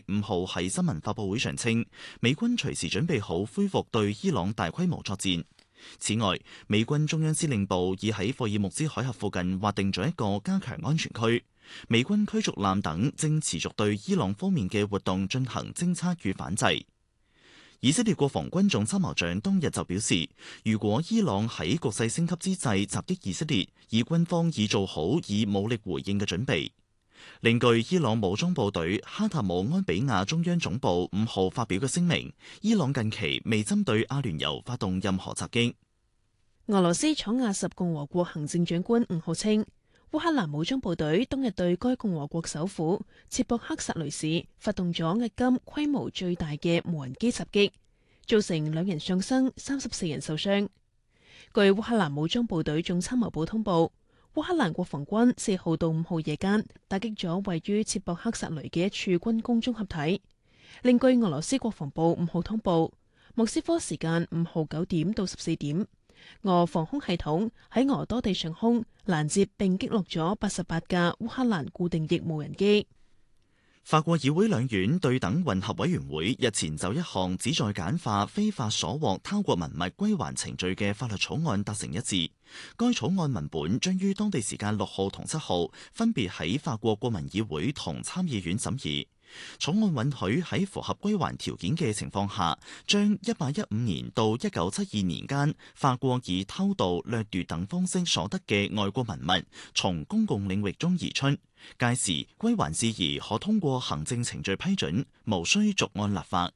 5號喺新聞發佈會上稱，美軍隨時準備好恢復對伊朗大規模作戰。此外，美軍中央司令部已喺霍爾木茲海峽附近劃定咗一個加強安全區，美軍驅逐艦等正持續對伊朗方面嘅活動進行偵測與反制。以色列國防軍總參謀長當日就表示，如果伊朗喺局勢升級之際襲擊以色列，以軍方已做好以武力回應嘅準備。另據伊朗武裝部隊哈塔姆安比亞中央總部5號發表嘅聲明，伊朗近期未針對阿聯酋發動任何襲擊。 俄羅斯闖亞什共和國行政長官5號稱，烏克蘭武裝部隊當日對該共和國首府切博克薩雷市發動咗迄今規模最大嘅無人機襲擊，造成2人喪生、34人受傷。據烏克蘭武裝部隊總參謀部通報，烏克蘭國防軍4號到5號夜間打擊咗位於切博克薩雷嘅一處軍工綜合體。另據俄羅斯國防部5號通報，莫斯科時間5號9點到14點，俄防空系統喺俄多地上空攔截並擊落咗88架烏克蘭固定翼無人機。 法國議會兩院對等混合委員會日前就一項旨在簡化非法所獲他國文物歸還程序嘅法律草案達成一致。該草案文本將於當地時間6號同7號分別喺法國國民議會同參議院審議。草案允許喺符合歸還條件嘅情況下，將1815年到1972年間法國以偷盜、掠奪等方式所得嘅外國文物從公共領域中移出。屆時歸還事宜可通過行政程序批准，無需逐案立法。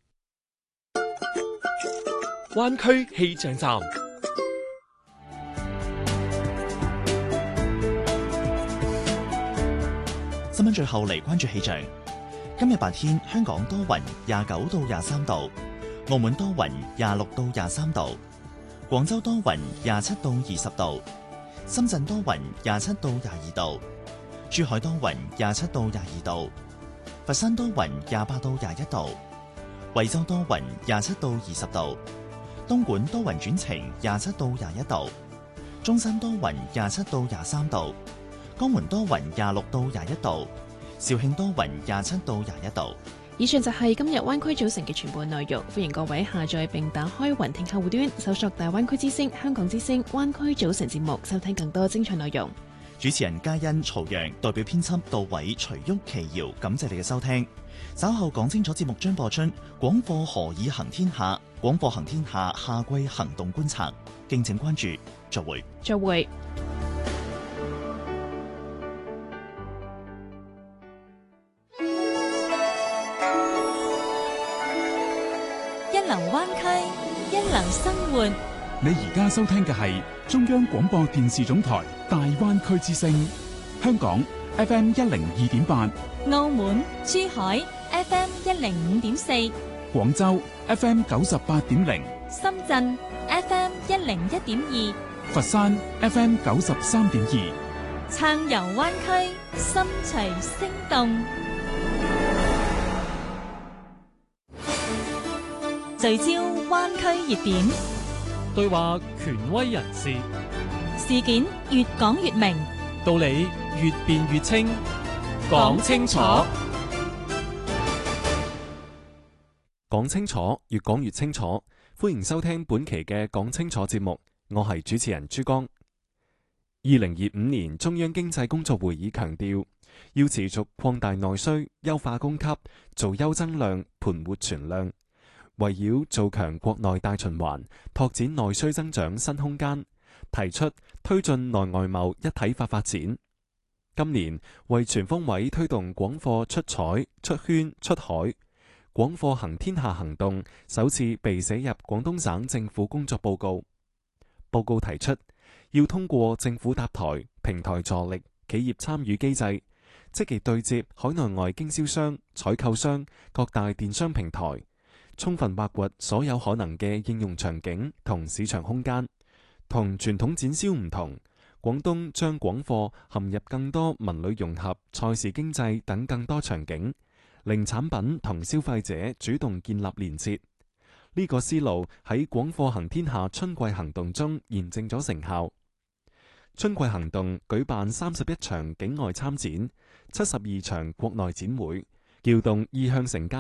灣區氣象站， 新聞最後嚟關注氣象。今日白天香港多雲，29到23度；澳門多雲，26到23度；廣州多雲，27到20度；深圳多雲，27到22度；珠海多雲，27到22度；佛山多雲，28到21度；惠州多雲，27到20度；東莞多雲轉晴，27到21度；中山多雲，27到23度；江門多雲，26到21度。肇慶多雲27到21度。 以上就係今日灣區組成嘅全部內容，歡迎各位下載並打開雲聽客戶端，搜索大灣區之聲、香港之聲、灣區組成節目，收聽更多精彩內容。 主持人嘉欣、曹陽，代表編輯杜偉、徐旭、奇瑤，感謝你嘅收聽。稍後講清楚節目將播出廣貨何以行天下，廣貨行天下夏季行動觀察，敬請關注。再會。 再會。 一流灣區，一流生活。 你而家收聽嘅係中央廣播電視總台大灣區之聲，香港 FM 102.8， 澳門、珠海 FM 105.4， 廣州 FM 98.0， 深圳 FM 101.2， 佛山 FM 93.2。 暢遊灣區，心隨聲動。聚焦灣區熱點， 對話權威人士， 事件越講越明， 道理越辯越清，講清楚，講清楚，越講越清楚。歡迎收聽本期嘅講清楚節目，我係主持人珠江。2025年中央經濟工作會議強調，要持續擴大內需，優化供給，做優增量，盤活存量。圍繞做強國內大循環，拓展內需增長新空間，提出推進內外貿一體化發展。今年為全方位推動廣貨出彩、出圈、出海，廣貨行天下行動首次被寫入廣東省政府工作報告。報告提出，要通過政府搭台、平台助力、企業參與機制，積極對接海內外經銷商、採購商、各大電商平台，充分挖掘所有可能嘅應用場景同市場空間。同傳統展銷唔同，廣東將廣貨含入更多文旅融合、菜市經濟等更多場景，令產品同消費者主動建立連結。呢個思路喺廣貨行天下春季行動中驗證咗成效。春季行動舉辦31場境外參展、72場國內展會，撬動意向成交